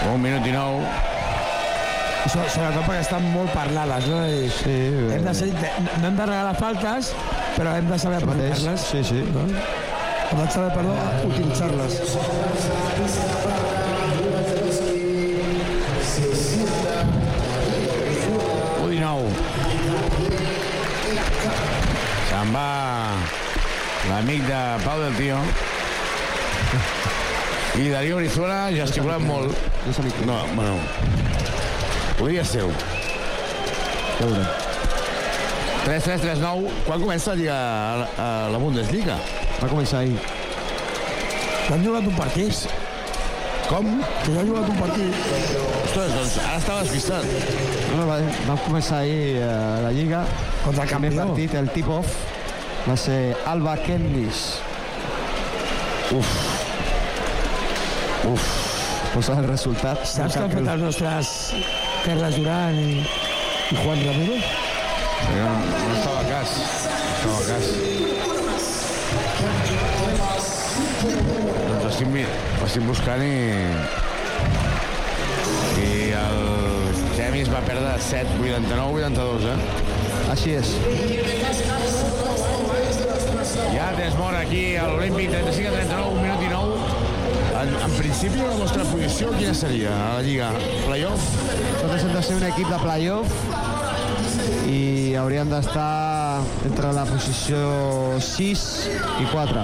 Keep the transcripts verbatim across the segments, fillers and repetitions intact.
Un minut i nou. Sobretot perquè estan molt parlades, no? I sí, hem de ser, no hem de regalar faltes, però hem de saber aprofitar-les. Sí, sí. No? Hem de saber, perdó, utilitzar-les. u dinou. Se'n va l'amic de Pau del Tio. I Darío Brizuela gesticulant molt. No, bueno, podria ser-ho. tres tres tres nou. Quan comença la Lliga, a la Bundesliga? Va començar ahir. Han jugat un partit. Com? Que ja han jugat un partit. Ostres, doncs ara estava despistat. No, va, va començar ahir uh, la Lliga. Contra el campió. El partit, el tip-off, va ser Alba Kennis. Uf. Uf. Posa el resultat. Saps que han fet els nostres Carles Duran i, i Juan Ramiro? No, no estava a cas. No estava a cas. Doncs estic, estic buscant i... I el Temis va perdre set vuitanta-nou vuitanta-dos, eh? Així és. Ja tens mort aquí a l'Olímpic, trenta-cinc a trenta-nou, un minut i nou. En, en principi, la vostra posició quina seria a la Lliga? Playoff? Nosaltres hem de ser un equip de playoff i hauríem d'estar entre la posició sis i quatre.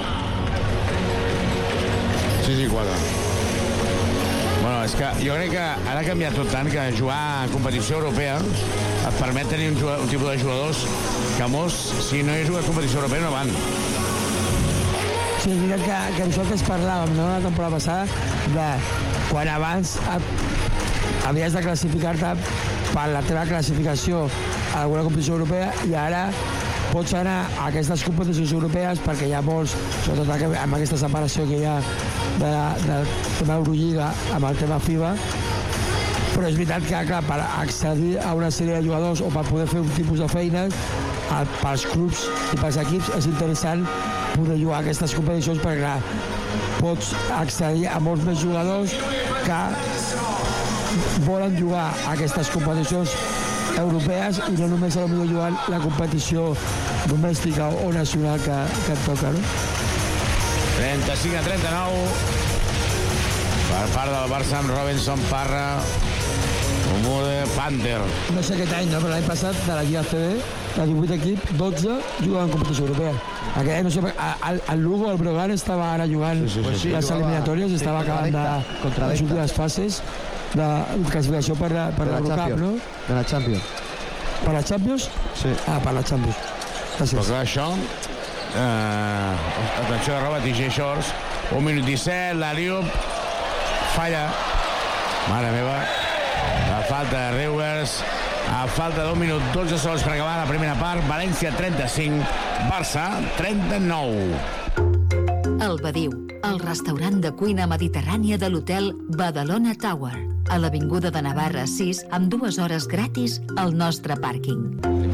sis i quatre. Bueno, és que jo crec que ara ha canviat tot tant que jugar a competició europea et permet tenir un, un tipus de jugadors que molts, si no hi ha jugat a competició europea, no van. Sí, és veritat que, que nosaltres parlàvem, no?, la temporada passada, de quan abans havies de classificar-te per la teva classificació a alguna competició europea i ara pots anar a aquestes competicions europees perquè hi ha molts, sobretot amb aquesta separació que hi ha de, del tema Eurolliga amb el tema FIBA, però és veritat que, clar, per accedir a una sèrie de jugadors o per poder fer un tipus de feines pels clubs i pels equips és interessant poder jugar a aquestes competicions perquè, clar, pots accedir a molts més jugadors que volen jugar a aquestes competicions europees i no només a lo millor jugant la competició domèstica o nacional que, que et toca, no? trenta-cinc a trenta-nou per part del Barça amb Robinson, Parra, Umude, Panther. No sé aquest any, no? Però l'any passat de la Lliga A C B, de divuit equips, dotze jugaven en competició europea. Aquest any, no sé, el, el Lugo, el Breogán, estava ara jugant sí, sí, sí. les sí, eliminatòries, sí, estava acabant de, de les últimes fases de classificació per la, per l'Eurocup, no? De la Champions. Per la Champions? Sí. Ah, per la Champions. Gràcies. Però clar, això... Eh, atenció de roba, T J Shorts. Un minut disset, l'Ariup falla. Mare meva. La falta de Reuvers. A falta d'un minut, dotze segons per acabar la primera part. València trenta-cinc, Barça trenta-nou. El Badiu, el restaurant de cuina mediterrània de l'hotel Badalona Tower, a l'Avinguda de Navarra sis, amb dues hores gratis al nostre pàrquing.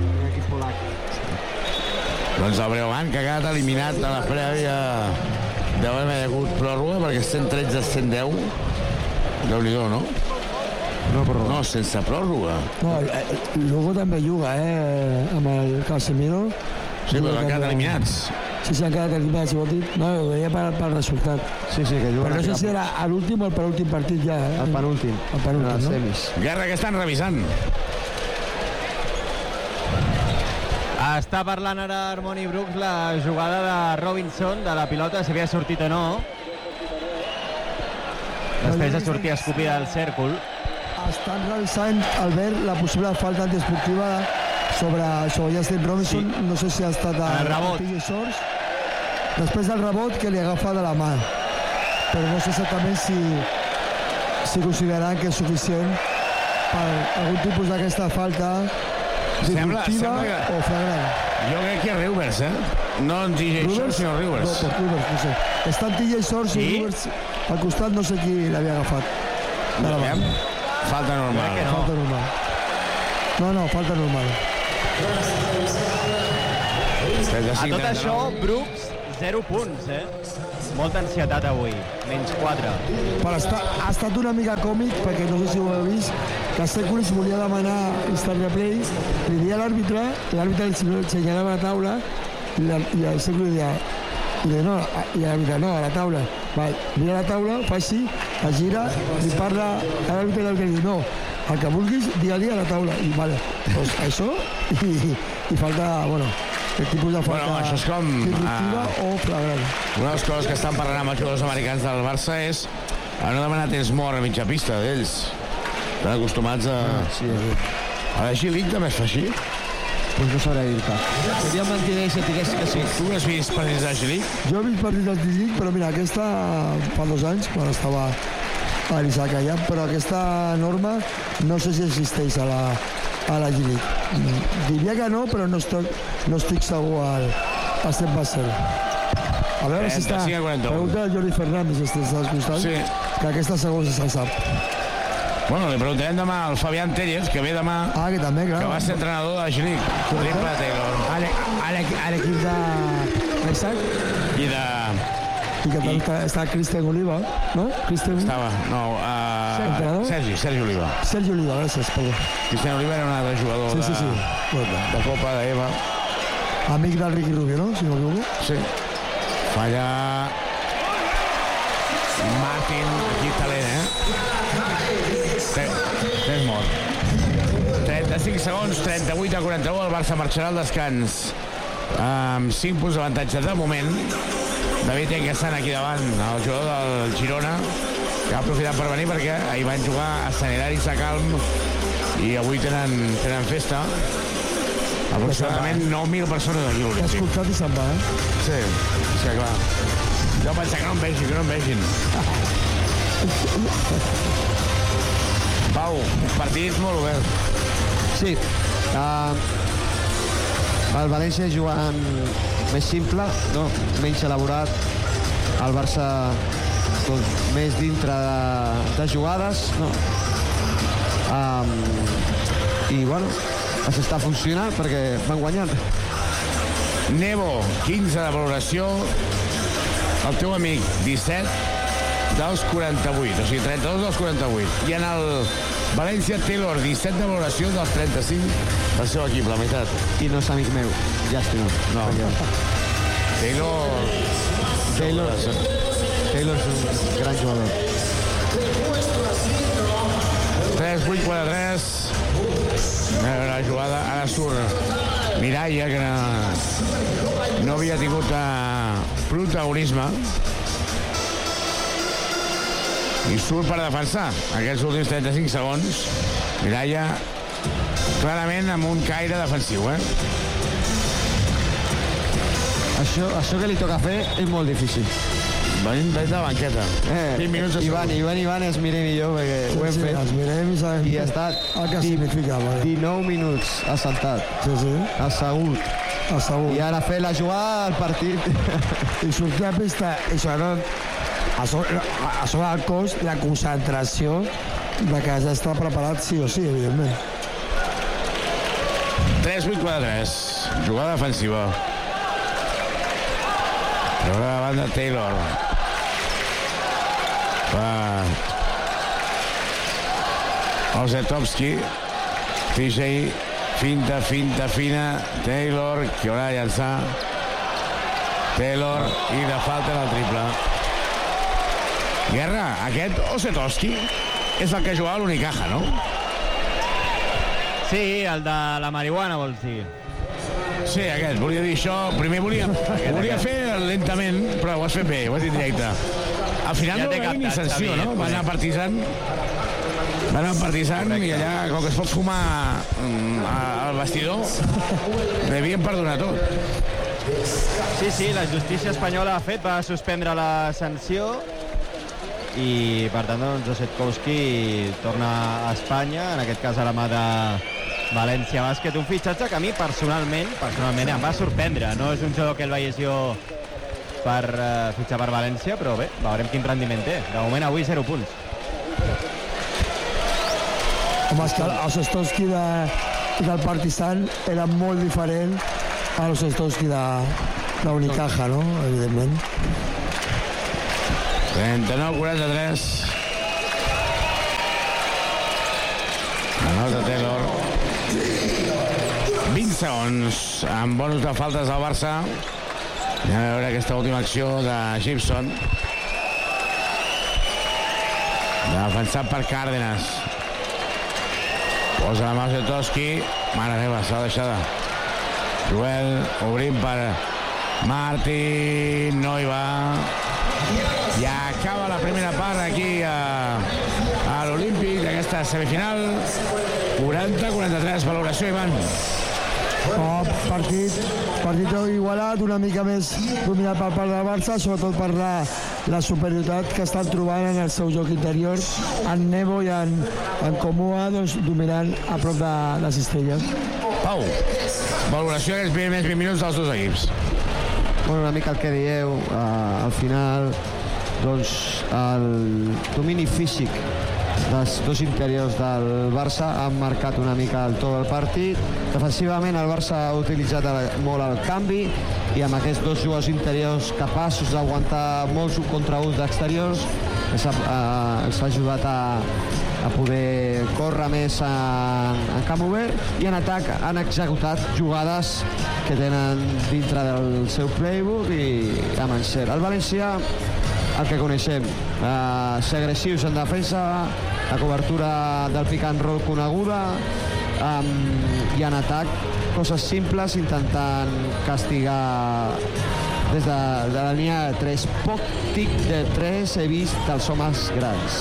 Doncs el Breogán, que ha quedat eliminat a la prèvia d'haver hagut pròrroga, perquè cent tretze a cent deu. Déu-n'hi-do, no? No, pròrroga. No, sense pròrroga. No, Lugo també juga, eh, amb el Casemiro. Sí, però han quedat eliminats. Sí, sí, han quedat eliminats, si vol dir. No, ho deia pel, pel resultat. Sí, sí, que juguen... Però no sé si era a l'últim o el penúltim partit ja. Eh? El penúltim. El penúltim, no? Guerra, que estan revisant. Està parlant ara Harmony Brooks la jugada de Robinson, de la pilota, si havia sortit o no. Després de sortir escopida del cèrcol. Estan revisant, Albert, la possible falta antiesportiva sobre, sobre Justin Robinson. Sí. No sé si ha estat a, el rebot. Després del rebot que li agafa de la mà. Però no sé exactament si, si consideraran que és suficient per algun tipus d'aquesta falta sembla, sembla que... o flagrant. Jo crec que és Reuvers, eh? No en T J Shorts, sinó Reuvers. No, per Reuvers, no sé. Estan T J Shorts sí? i Reuvers al costat, no sé qui l'havia agafat. De la mà. Falta normal. No. Falta normal. No, no, falta normal. A tot això, Brooks zero punts, eh? Molta ansietat avui, menys quatre. Però està, ha estat una mica còmic, perquè no sé si ho heu vist, que Sekulic volia demanar instant replay, li dia a l'àrbitre, l'àrbitre li senyalava a la taula, i, la, i el Sekulic dia, i de no, i l'àrbitre no, a la taula. Va, mira la taula, fa així, es gira, li parla a l'àrbitre i l'àrbitre diu, no, el que vulguis, dia-li a la taula. I vale, doncs això, i, i falta, bueno, el tipus de falta bueno, això és com, disruptiva uh, o flagrant. Una de les coses que estan parlant amb els jugadors americans del Barça és a no demanar temps mort a mitja pista d'ells. Estan acostumats a... Ah, sí, a la G-League també es fa així? pues no sabré dir-te. Seria mentider si et digués que sí. Tu has vist partits de la G-League? Jo he vist partits del G-League, però mira, aquesta fa dos anys, quan estava a l'Isaac allà, però aquesta norma no sé si existeix a la, a la G-League. Diria que no, però no estic, no estic segur al, al cent per cent. A veure si està... Pregunta a Jordi Fernández, si estàs al costat, sí. Que aquesta segons se'n sap. Bueno, li preguntarem demà al Fabián Tellez, que ve demà, ah, que, també, clar. que va ser entrenador de la G-League. Triple Taylor. A l'equip de l'Isaac. I de... I que també I... està Cristian Oliva, no? Cristian... Estava, no, uh, Sergi, Sergi Oliva. Sergi Oliva, gràcies, perdó. Cristian Oliva era un altre jugador sí, sí, sí. de, de, de Copa, d'Eva. Amic del Ricky Rubio, no? Si no m'equivoco. Sí. Falla... Martin, aquí talent, eh? Tens mort. trenta-cinc segons, trenta-vuit a quaranta-u, el Barça marxarà al descans amb cinc punts d'avantatge de moment. David Enguessan aquí davant, el jugador del Girona, que ha aprofitat per venir perquè ahir van jugar a Sant Hilari Sacalm i avui tenen, tenen festa. Aproximadament nou mil persones aquí a l'Olímpic. T'has escoltat i se'n va, eh? Sí, sí, clar. Jo pensava que no em vegin, que no em vegin. Pau, partit molt obert. Sí. Uh, el València jugant més simple, no? Menys elaborat. El Barça doncs, més dintre de, de jugades, no? Um, I, bueno, això està funcionant perquè van guanyant. Nebo, quinze de valoració. El teu amic, disset dels quaranta-vuit, o sigui, trenta-dos dels quaranta-vuit. I en el València, Taylor, disset de valoració dels trenta-cinc del seu equip, la meitat. I no és amic meu, llàstima. No. Taylor... Taylor... Taylor és un gran jugador. tres vuit quatre tres. La jugada, ara surt Miralla, que no, no havia tingut uh, protagonisme. I surt per defensar aquests últims trenta-cinc segons. Miralla clarament amb un caire defensiu, eh? Això, això que li toca fer és molt difícil. Venim des de la banqueta. Eh, vint minuts de Ivan, Ivan, Ivan, es mirem i jo, perquè sí, ho hem sí, fet. Els mirem i sabem I ha estat el que significa. Vale. dinou minuts assaltat, Sí, sí, assegut. assegut. I ara fer la jugada al partit. I sortir a pista, i sobretot a sobre, a sobre el cos, la concentració de que ja està preparat sí o sí, evidentment. tres vuit quatre tres. Jugada defensiva. Però la banda Taylor. Va. Osetowski. T J. Finta, finta, fina. Taylor, que haurà de llançar. Taylor, i de falta en el triple. Guerra, aquest Osetowski és el que jugava a l'Unicaja, no? Sí, el de la marihuana, vols dir. Sí, aquest, volia dir això. Primer volia, aquest, volia aquest. fer lentament, però ho has fet bé, ho has dit directe. Al final ja no va haver ni sanció, no? Va anar partisan, va anar partisan i allà, com que es pot fumar al vestidor, devien perdonar tot. Sí, sí, la justícia espanyola ha fet, va suspendre la sanció i, per tant, doncs, Osetowski torna a Espanya, en aquest cas a la mà de València Bàsquet, un fitxatge que a mi personalment, personalment em va sorprendre. No és un jugador que el veiés jo per uh, fitxar per València, però bé, veurem quin rendiment té. De moment avui zero punts. Home, és que l'Osetowski de, del Partizan era molt diferent a l'Osetowski de, la Unicaja, no? Evidentment. trenta-nou quaranta-tres. Anota Taylor. vint segons amb bonus de faltes al Barça. Anem a veure aquesta última acció de Gibson. Defensat per Cárdenas. Posa la mà Zetowski. Mare meva, s'ha deixada. Joel obrint per Martín. No hi va. I acaba la primera part aquí a, a l'Olímpic d'aquesta semifinal. quaranta quaranta-tres, valoració, Ivan. Oh, partit, partit igualat, una mica més dominat per part del Barça, sobretot per la, la superioritat que estan trobant en el seu joc interior, en Nebo i en, en Komua, doncs, dominant a prop de les cistelles. Pau, valoració d'aquests primers vint minuts dels dos equips. Bueno, una mica el que dieu, uh, al final, doncs, el domini físic dels dos interiors del Barça han marcat una mica el to del partit. Defensivament el Barça ha utilitzat molt el canvi i amb aquests dos jugadors interiors capaços d'aguantar molts contra uns d'exteriors els ha, eh, els ha ajudat a, a poder córrer més en, en camp obert, i en atac han executat jugades que tenen dintre del seu playbook i amb encert. El València, el que coneixem, eh, ser agressius en defensa, la cobertura del pick and roll coneguda, um, i en atac coses simples, intentant castigar des de, de la línia de tres. Poc tic de tres he vist dels homes grans.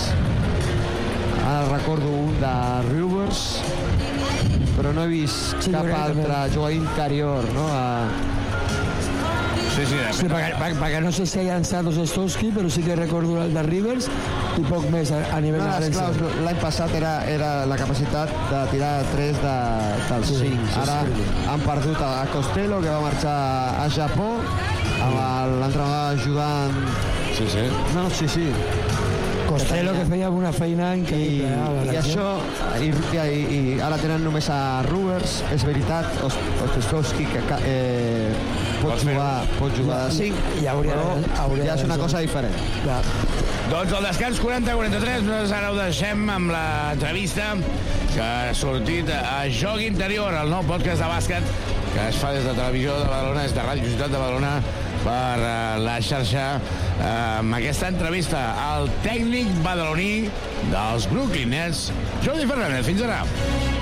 Ara recordo un de Rivers, però no he vist Sí, cap altre jugador interior, no? A, Sí, sí, Sí, perquè, perquè, perquè no sé si ha llançat los Stowski, però sí que recordo el de Rivers i poc més a, a nivell no, de esclar, defensa. l'any passat era, era la capacitat de tirar tres de, dels Sí, cinc. sí, Ara sí. han perdut a Costello, que va marxar a Japó, amb l'entrenador ajudant... sí, sí. No, sí, sí. Costello, que feia una feina I, increïble. eh, i això, i, i, i ara tenen només a Rubers, és veritat, Osteskowski, que eh, pot Pot fer-ho. jugar, pot jugar de cinc, I hauria però de- hauria ja és de- una cosa diferent. Clar. Doncs el descans quaranta quaranta-tres, nosaltres ara ho deixem amb l'entrevista que ha sortit a Joc Interior, el nou podcast de bàsquet que es fa des de Televisió de Badalona, des de Ràdio Ciutat de Badalona, per uh, la xarxa, uh, amb aquesta entrevista al tècnic badaloní dels Brooklyn Nets, Jordi Fernández. Fins ara.